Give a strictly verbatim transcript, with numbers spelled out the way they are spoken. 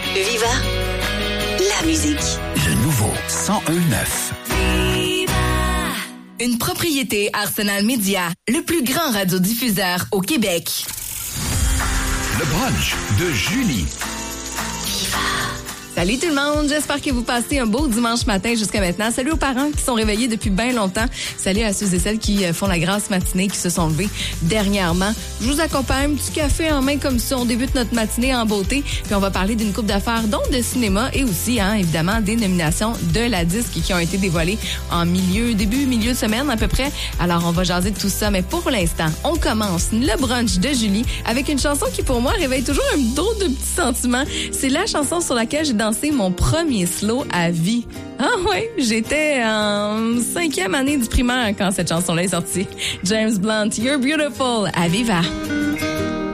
Viva la musique. Le nouveau cent un neuf. Une propriété Arsenal Média, le plus grand radiodiffuseur au Québec. Le brunch de Julie. Salut tout le monde, j'espère que vous passez un beau dimanche matin jusqu'à maintenant. Salut aux parents qui sont réveillés depuis bien longtemps. Salut à ceux et celles qui font la grasse matinée, qui se sont levés dernièrement. Je vous accompagne, petit café en main comme ça. On débute notre matinée en beauté. Puis on va parler d'une couple d'affaires, dont de cinéma et aussi, hein, évidemment, des nominations de la disque qui ont été dévoilées en milieu, début, milieu de semaine à peu près. Alors on va jaser de tout ça, mais pour l'instant, on commence le brunch de Julie avec une chanson qui pour moi réveille toujours un drôle de petits sentiments. C'est la chanson sur laquelle j'ai dansé mon premier slow à vie. Ah ouais, j'étais en cinquième année du primaire quand cette chanson-là est sortie. James Blunt, You're Beautiful, à Viva.